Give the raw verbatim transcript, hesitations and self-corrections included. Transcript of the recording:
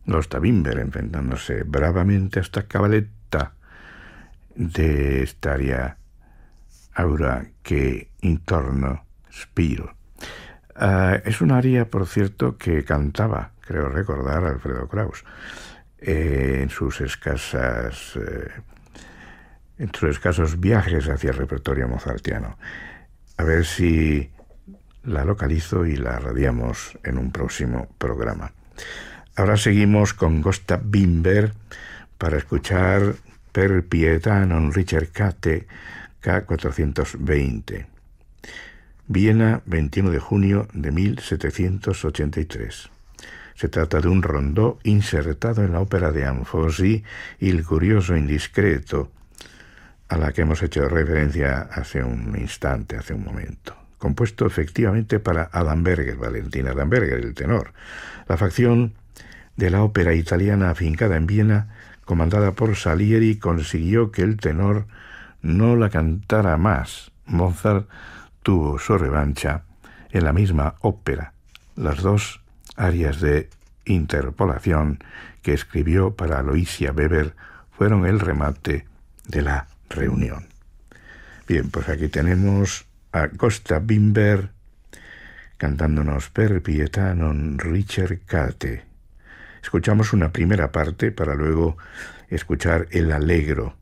Gösta Wimber enfrentándose bravamente a esta cabaletta de esta aria aura que intorno spiro. Uh, es un aria, por cierto, que cantaba, creo recordar, Alfredo Kraus, eh, en sus escasas eh, en sus escasos viajes hacia el repertorio mozartiano. A ver si la localizo y la radiamos en un próximo programa. Ahora seguimos con Gösta Wimber para escuchar Per pietà non ricercate K cuatrocientos veinte. Viena, veintiuno de junio de mil setecientos ochenta y tres. Se trata de un rondó insertado en la ópera de Anfossi, Il curioso indiscreto, a la que hemos hecho referencia hace un instante, hace un momento. Compuesto efectivamente para Adam Berger, Valentin Adam Berger, el tenor. La facción de la ópera italiana afincada en Viena, comandada por Salieri, consiguió que el tenor no la cantara más. Mozart tuvo su revancha en la misma ópera. Las dos arias de interpolación que escribió para Aloysia Weber fueron el remate de la reunión. Bien, pues aquí tenemos a Gösta Wimber cantándonos Per pietà non ricercate. Escuchamos una primera parte para luego escuchar el allegro